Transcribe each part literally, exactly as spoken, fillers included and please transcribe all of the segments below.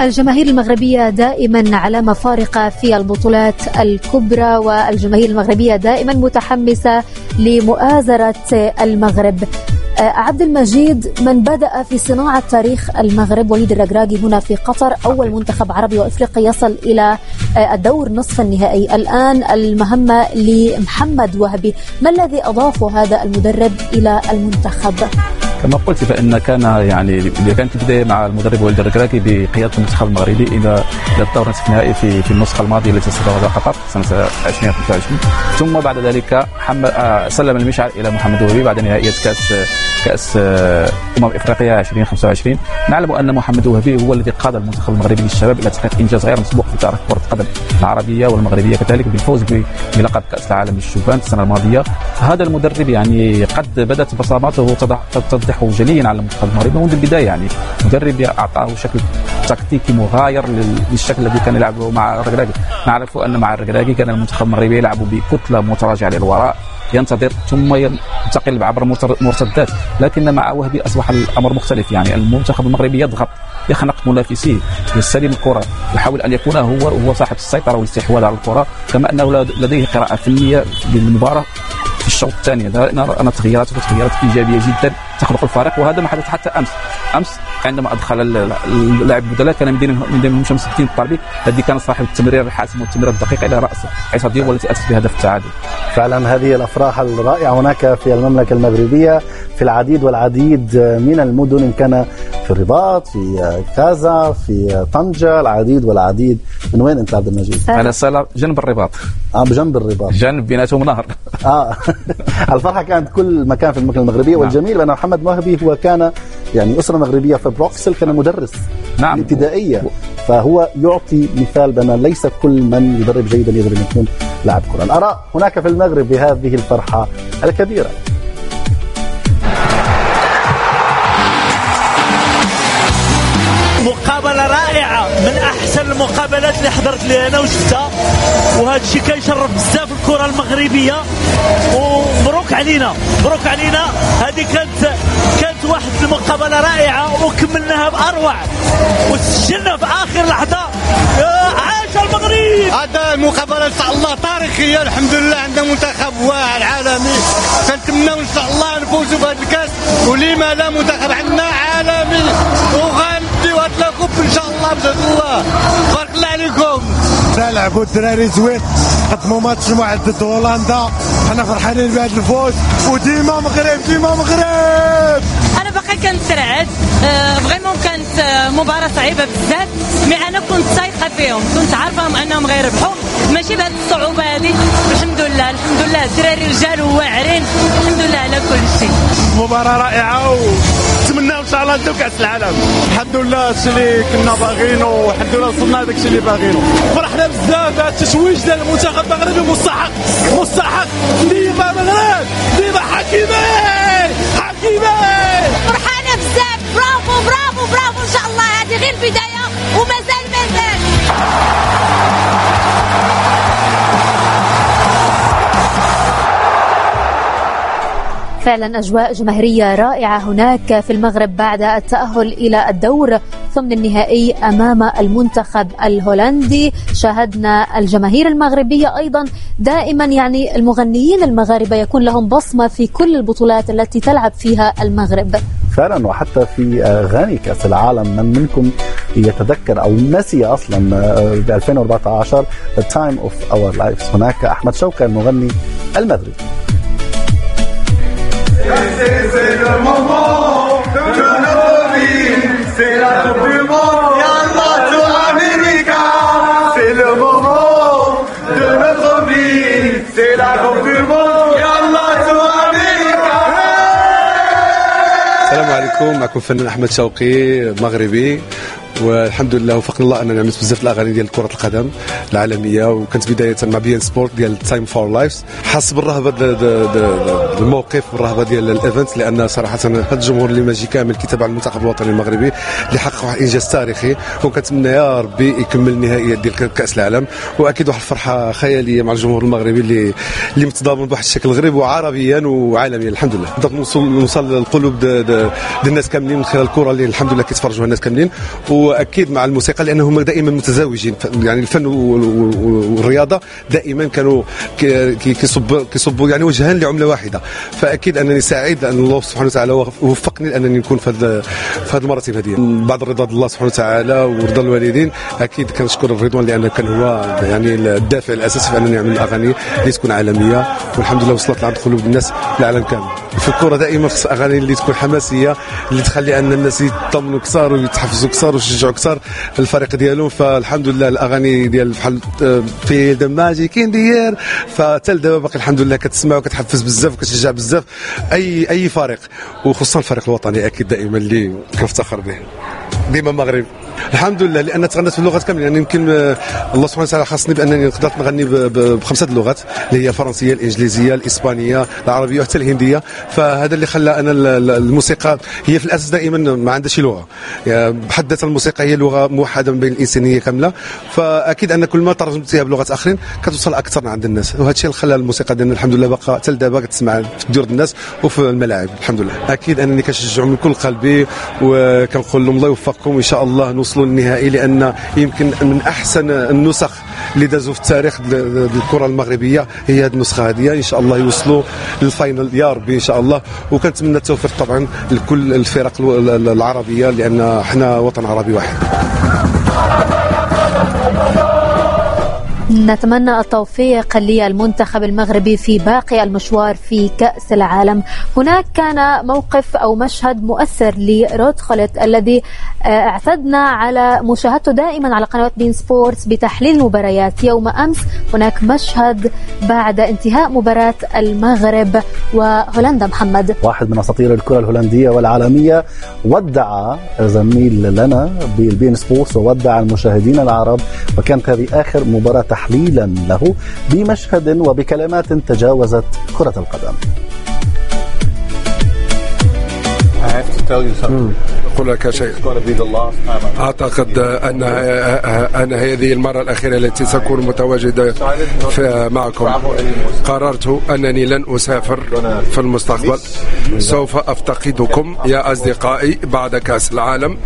الجماهير المغربية دائما علامة فارقة في البطولات الكبرى، والجماهير المغربية دائما متحمسة لمؤازرة المغرب. عبد المجيد، من بدأ في صناعة تاريخ المغرب وليد الركراكي هنا في قطر، أول منتخب عربي وإفريقي يصل إلى الدور نصف النهائي. الآن المهمة لمحمد وهبي، ما الذي أضافه هذا المدرب إلى المنتخب؟ كما قلت فإن كان يعني كانت البداية مع المدرب وليد الركراكي بقيادة المنتخب المغربي إلى الدور نصف النهائي في في النسخة الماضية التي استضافها قطر سنة ألفين وخمسة وعشرين، ثم بعد ذلك سلم المشعل إلى محمد وهبي بعد نهائية كأس كأس أمم إفريقيا ألفين وخمسة وعشرين. نعلم أن محمد وهبي هو الذي قاد المنتخب المغربي للشباب إلى تحقيق إنجاز غير مسبوق في تاريخ كرة القدم العربية والمغربية، كذلك بالفوز بلقب كأس العالم للشبان السنة الماضية. هذا المدرب يعني قد بدأت بصماته تتضح جليا على المنتخب المغربي منذ البداية، يعني مدرب أعطاه شكل تكتيكي مغاير للشكل الذي كان يلعبه مع الركراكي. نعرف أن مع الركراكي كان المنتخب المغربي يلعب بكتلة متراجعة للوراء، ينتظر ثم ينتقل عبر مرتدات، لكن مع وهبي أصبح الأمر مختلف. يعني المنتخب المغربي يضغط، يخنق منافسيه، يستلم الكرة، يحاول أن يكون هو هو صاحب السيطرة والاستحواذ على الكرة، كما أنه لديه قراءة فنية للمباراة في الشوط الثاني. أنا تغييرات وتغييرات إيجابية جدا تخلق الفارق، وهذا ما حدث حتى أمس. أمس عندما أدخل اللاعب البدلاء كان من بينهم شمس الدين الطربي الذي كان صاحب التمرير الحاسم والتمرير الدقيق إلى رأس عيسى ديوب والتي أتت بهدف التعادل. فعلا هذه الأفراح الرائعة هناك في المملكة المغربية في العديد والعديد من المدن، إن كان في الرباط، في كازا، في طنجة، العديد والعديد. من وين أنت عبد المجيد؟ أنا صار جنب الرباط. آه بجنب الرباط. جنب بيناتهم نهر. آه الفرحة كانت كل مكان في المملكة المغربية. والجميل أن محمد وهبي هو كان يعني أسرة مغربية في بروكسل، كان مدرس نعم ابتدائية، فهو يعطي مثال بأن ليس كل من يدرب جيدا يقدر أن يكون لاعب كرة. الآراء هناك في المغرب بهذه الفرحة الكبيرة. مقابلة رائعة، من أحسن المقابلات اللي حضرت لي أنا وشفتها، وهذا الشيء كيشرف بزاف الكرة المغربية. ومبروك علينا، مبروك علينا. هذه كانت كانت واحد المقابلة رائعة وكملناها بأروع وسجلنا في آخر لحظة. عاش المغرب. هذا المقابلة إن شاء الله تاريخية، الحمد لله عندنا منتخب واعد عالمي، كنتمناو إن شاء الله نفوزوا بهذا الكاس، ولما لا منتخب عندنا عالمي وغنديو هذا الكوب إن شاء الله بجد الله. بارك الله عليكم. لعبوا الدراري زوين، قدموا ماتش واحد ضد هولندا، حنا فرحانين بهذا الفوز، وديما مغرب ديما مغرب. انا باقي كنترعد، فريمون كانت مباراه صعيبه بزاف، مي انا كنت سايقه فيهم، كنت عارفه انهم غيربحوا، ماشي بهذه الصعوبه هذه. الحمد لله الحمد لله، الدراري رجال وواعرين، الحمد لله على كل شيء. مباراه رائعه ونتمناو ان شاء الله ندوك كاس العالم. الحمد لله الشيء اللي كنا باغينه، والحمد لله وصلنا لذاك الشيء اللي باغينه. فرحنا بزاف بهذا التتويج ديال المنتخب المغربي، مستحق مستحق. ديما مغرب ديما حكيمين حكيمين. فرحانه بزاف، برافو برافو برافو. ان شاء الله هذه غير البدايه ومازال مازال. فعلا أجواء جماهيرية رائعة هناك في المغرب بعد التأهل إلى الدور ثمن النهائي أمام المنتخب الهولندي. شاهدنا الجماهير المغربية أيضا دائما، يعني المغنيين المغاربة يكون لهم بصمة في كل البطولات التي تلعب فيها المغرب فعلا، وحتى في أغاني كأس العالم. من منكم يتذكر أو نسي أصلا ب ألفين وأربعة عشر The Time of Our Lives؟ هناك أحمد شوقي المغني المغربي. C'est le moment de nos vies, c'est la coupe du monde, Yallah to America. C'est le moment de notre vie, c'est la coupe du monde, Yallah to America. السلام عليكم، معكم فنان أحمد شوقي مغربي، والحمد لله وفقنا الله اننا نعمل بزاف الاغاني ديال كره القدم العالميه، وكانت بدايه مع بي ان سبورت ديال تايم فور لايفز. حاس بالرهبه الموقف والرهبه ديال الايفنت، لان صراحه هذا الجمهور اللي ماجي كامل كيتابع المنتخب الوطني المغربي اللي حقق واحد الانجاز تاريخي، وكنتمنى يا ربي يكمل النهائيات ديال كاس العالم. واكيد واحد الفرحه خياليه مع الجمهور المغربي اللي اللي متضامن بواحد الشكل غريب وعربيا وعالميا. الحمد لله نقدر نوصل نوصل للقلوب ديال الناس كاملين من خلال الكره اللي الحمد لله كيتفرجوها الناس كاملين. و واكيد مع الموسيقى لانهم دائما متزاوجين، يعني الفن والرياضه دائما كانوا كيصبوا كيصبوا يعني وجهان لعمله واحده. فاكيد انني سعيد لان الله سبحانه وتعالى وفقني لانني نكون في هذا في هذه المراتب هذه. بعد رضا الله سبحانه وتعالى ورضا الوالدين اكيد كنشكر الرضوان لانه كان هو يعني الدافع الاساسي في انني نعمل الاغاني اللي تكون عالميه، والحمد لله وصلت لعند قلوب الناس العالم كامل. في الكره دائما خص اغاني اللي تكون حماسيه اللي تخلي ان الناس يطمنوا كثار ويتحفزوا كثار ويشجعوا كثار الفريق ديالهم. فالحمد لله الاغاني ديال بحال في دماجي كاين ديال فتل دابا باقي الحمد لله كتسمع وكتحفز بزاف وكتشجع بزاف اي اي فريق، وخصوصا الفريق الوطني اكيد دائما اللي كنفتخر به ديما المغرب. الحمد لله لان تغنت في اللغات كامله، يعني يمكن الله سبحانه وتعالى خاصني بانني قدرت نغني بخمسه اللغات اللي هي الفرنسيه الانجليزيه الاسبانيه العربيه وحتى الهنديه. فهذا اللي خلى انا الموسيقى هي في الاساس دائما ما عندها شي لغه، يعني بحد ذاتها الموسيقى هي لغه موحده بين الانسانيه كامله. فاكيد ان كل ما ترجمتيها بلغات اخرين كتوصل اكثر عند الناس، وهذا الشيء اللي خلى الموسيقى ديالنا الحمد لله باقا حتى لدابا كتسمع في ديور الناس وفي الملاعب الحمد لله. اكيد انني كنشجعهم من كل قلبي وكنقول لهم الله يوفقكم وان شاء الله نوصلوا للنهائي، لان يمكن من احسن النسخ اللي دازوا في التاريخ الكره المغربيه هي هذه النسخه هذه. ان شاء الله يوصلوا للفاينل يا ربي ان شاء الله، وكنتمنى التوفيق طبعا لكل الفرق العربيه لان احنا وطن عربي واحد. نتمنى التوفيق للمنتخب المغربي في باقي المشوار في كأس العالم. هناك كان موقف أو مشهد مؤثر لرود خلت الذي اعتدنا على مشاهدته دائما على قنوات بين سبورتس بتحليل المباريات. يوم أمس هناك مشهد بعد انتهاء مباراة المغرب وهولندا. محمد، واحد من أساطير الكرة الهولندية والعالمية، ودع زميل لنا بالبين سبورتس وودع المشاهدين العرب، وكانت هذه آخر مباراة تحليلا له بمشهد وبكلمات تجاوزت كرة القدم. أقول لك شيء، أعتقد أن أن هذه المرة الأخيرة التي سأكون متواجد معكم. قررت أنني لن أسافر في المستقبل، سوف أفتقدكم يا أصدقائي بعد كأس العالم.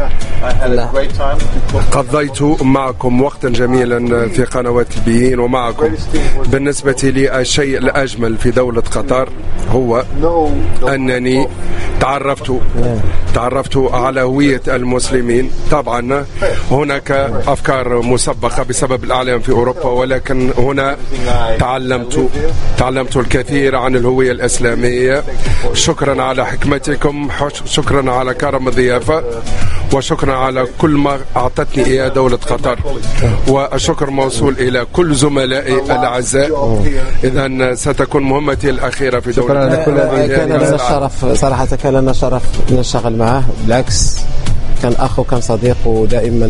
قضيت معكم وقتا جميلا في قنوات البيين ومعكم. بالنسبة لي الشيء الأجمل في دولة قطر هو أنني تعرفت تعرفت على هوية المسلمين. طبعا هناك أفكار مسبقة بسبب الإعلام في أوروبا، ولكن هنا تعلمت تعلمت الكثير عن الهوية الإسلامية. شكرا على حكمتكم، شكرا على كرم الضيافة، وشكرا على كل ما أعطتني إياه دولة قطر، والشكر موصول إلى كل زملائي الأعزاء. إذن ستكون مهمتي الأخيرة في دولة قطر. كان لنا الشرف صراحة، كان لنا شرف نشتغل معه، بالعكس كان أخ وكان صديق ودائما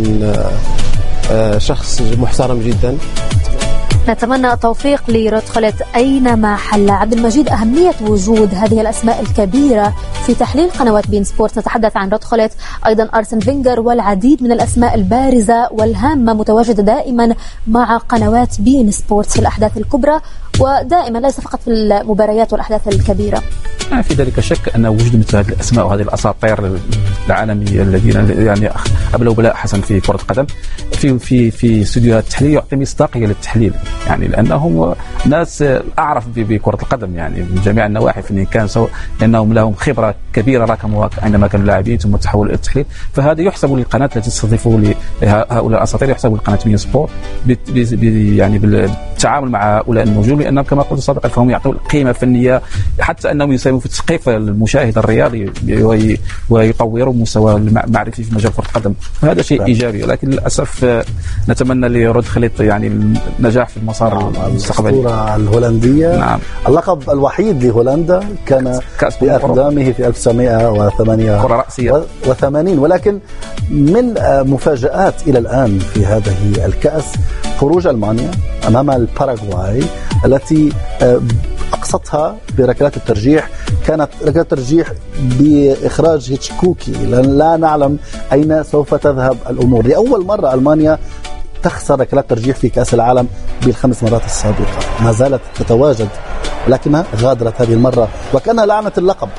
شخص محترم جدا. نتمنى التوفيق لرود خلت أينما حل. عبد المجيد، أهمية وجود هذه الأسماء الكبيرة في تحليل قنوات بين سبورت، نتحدث عن رود خلت، أيضا أرسن فينجر والعديد من الأسماء البارزة والهامة متواجدة دائما مع قنوات بين سبورت في الأحداث الكبرى، ودائما ليس فقط في المباريات والأحداث الكبيرة. ما في ذلك شك أن وجود مثل هذه الأسماء وهذه الأساطير العالمية الذين يعني أبلوا بلاء حسن في كرة القدم في في في استديوهات التحليل يعطي مصداقية للتحليل، يعني لأنهم ناس أعرف بكرة القدم يعني من جميع النواحي في كان، سواء لأنهم لهم خبرة كبيرة رقم عندما كانوا لاعبين ثم تحولوا إلى التحليل. فهذا يحسب للقناة التي تستضيف هؤلاء الأساطير، يحسب للقناة بين سبورت يعني بالتعامل مع هؤلاء النجوم، لأنهم كما قلت سابقا فهم يعطوا قيمة فنية، حتى أنهم يساهموا في تثقيف المشاهد الرياضي ويطوروا مستوى المعرفي في مجال كرة القدم، فهذا شيء إيجابي. لكن للأسف نتمنى لرود خلت يعني النجاح في المسار المستقبلي. الأسطورة الهولندية، نعم. اللقب الوحيد لهولندا كان بأقدامه في ألف وتسعمائة وثمانية وثمانين، ولكن من مفاجآت إلى الآن في هذه الكأس خروج ألمانيا أمام الباراغواي التي أقصتها بركلات الترجيح. كانت ركلات الترجيح بإخراج هيتشكوكي، لا نعلم أين سوف تذهب الأمور. لأول مرة ألمانيا تخسر ركلات ترجيح في كأس العالم بالخمس مرات السابقة، ما زالت تتواجد، لكنها غادرت هذه المرة وكأنها لعنة اللقب.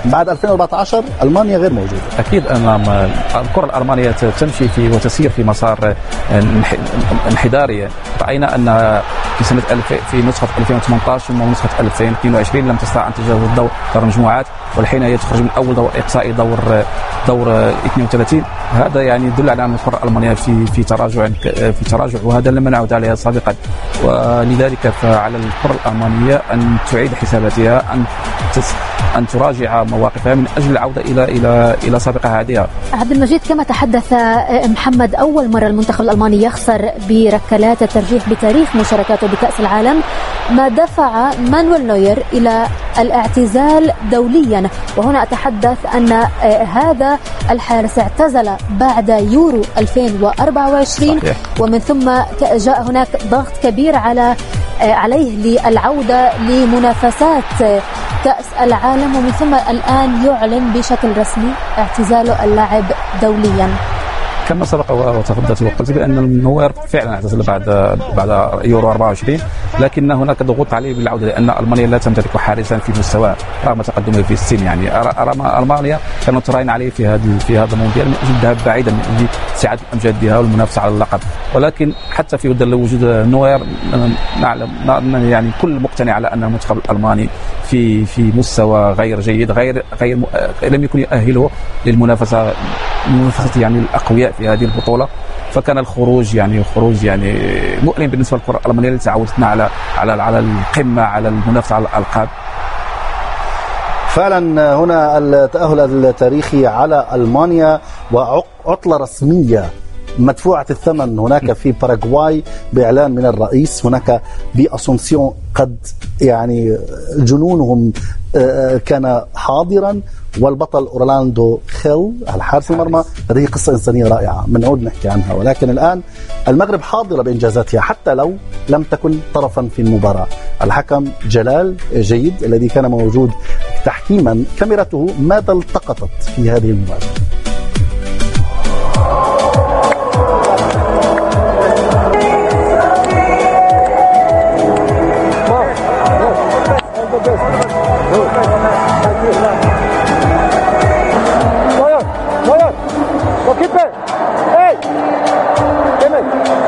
بعد ألفين وأربعة عشر ألمانيا غير موجودة. أكيد أن الكرة الألمانية تمشي في وتسير في مسار انحداري. رأينا أن في سنة في نسخة ألفين وثمانية عشر ثم نسخة ألفين واثنين وعشرين لم تستطع أن تتجاوز دور دور المجموعات، والحين هي تخرج من أول دور إقصائي دور دور اثنين وثلاثين. هذا يعني يدل على أن الكرة الألمانية في في تراجع في تراجع وهذا لم نعود عليها سابقا، ولذلك فعلى الكرة الألمانية أن تعيد حساباتها، أن أن تراجع مواقفها من أجل العودة إلى إلى إلى سابقها عادية. عبد المجيد، كما تحدث محمد، أول مرة المنتخب الألماني يخسر بركلات الترجيح بتاريخ مشاركاته بكأس العالم، ما دفع مانويل نوير إلى الاعتزال دوليا. وهنا أتحدث أن هذا الحارس اعتزل بعد يورو ألفين وأربعة وعشرين، صحيح. ومن ثم جاء هناك ضغط كبير على عليه للعودة لمنافسات كأس العالم، ومن ثم الآن يعلن بشكل رسمي اعتزاله اللاعب دوليا. كما سبق وتفضلت وقلت بأن نوير فعلا اعتزل بعد بعد يورو أربعة وعشرين، لكن هناك ضغوط عليه بالعودة لأن ألمانيا لا تمتلك حارسا في مستواه رغم تقدمه في السن. يعني ألمانيا كانت تراهن عليه في هذا في هذا المونديال من أجل الذهاب بعيدا من أجل استعادة أمجادها والمنافسة على اللقب، ولكن حتى في ظل وجود نوير نعلم يعني كل مقتنع على أن المنتخب الألماني في في مستوى غير جيد، غير غير لم يكن يؤهله للمنافسة منافسة يعني الأقوياء في هذه البطولة. فكان الخروج يعني خروج يعني مؤلم بالنسبة للكرة الألمانية التي تعودتنا على على على القمة، على المنافسة على الألقاب. فعلا هنا التأهل التاريخي على ألمانيا وعطلة رسمية مدفوعة الثمن هناك في باراغواي بإعلان من الرئيس. هناك بأسونسيون قد يعني جنونهم كان حاضرا، والبطل أورلاندو خيل الحارس المرمى. هذه قصة إنسانية رائعة بنعود نحكي عنها، ولكن الآن المغرب حاضرة بإنجازاتها حتى لو لم تكن طرفا في المباراة. الحكم جلال جيد الذي كان موجود تحكيما كاميرته ماذا التقطت في هذه المباراة؟